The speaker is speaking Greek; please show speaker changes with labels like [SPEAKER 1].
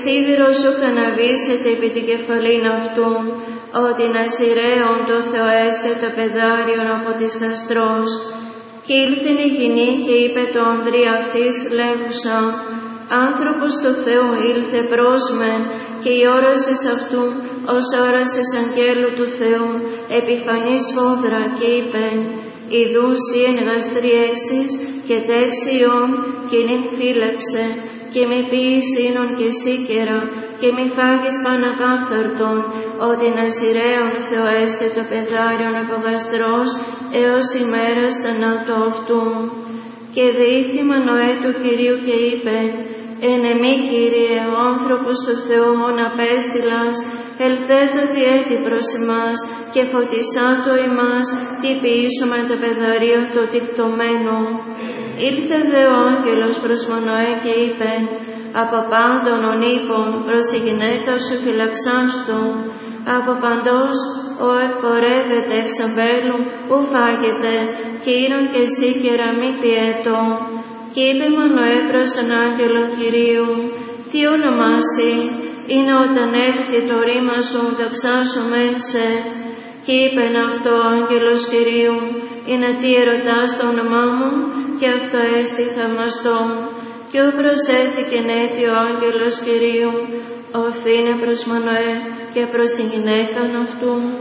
[SPEAKER 1] Σίδηρος σου καναβήσεται επί την κεφαλήν αυτού, ότι να σειραίων το Θεοέστε το πεδάριον από της γαστρός. Κι ήλθεν η γυνή και είπε το ανδρή αυτής λέγουσα, άνθρωπος του Θεού ήλθε πρόσμεν, και η όρασης αυτού ως όρασης αγγέλου του Θεού, επιφανής φόδρα, και είπεν, ιδούσι εν γαστρή έξις και τέξιον, και νυν φύλαξε, και μη πίεις ίνον και σίκερα, και μη φάγεις πανακάφερτον, ότι να σειραίων Θεοέστε το πεδάριον από γαστρός, έως ημέρας θανάτου αυτού. Και δεήθη Μανοέ του Κυρίου και είπε, εν εμή, Κύριε, ο άνθρωπος του Θεού μον απέστειλας, ελθέτω διέτη προς εμάς, και φωτισάτο ημάς, τι ποιήσουμε το πεδαρίο το τυκτωμένο. Ήλθε δε ο άγγελος προς Μανοέ και είπε, από πάντων ον ύπων προς τη γυναίκα σου φυλαξάστο, από παντός ο εκπορεύεται εξ αμπέλου, ου φάγεται, και ήρων και σίκερα μη πιέτο. Και είπε Μανοέ προς τον άγγελο Κυρίου, τι ονομάσει, είναι όταν έλθει το ρήμα σου δοξάσομεν σε. Και είπεν αυτό ο άγγελος Κυρίου, είναι τι ερωτάς το όνομά μου, και αυτό έστι θαυμαστό. Και ού προσέθηκεν έτη ο άγγελος Κυρίου, οφθήνε προς Μανοέ και προς την γυναίκα αυτού.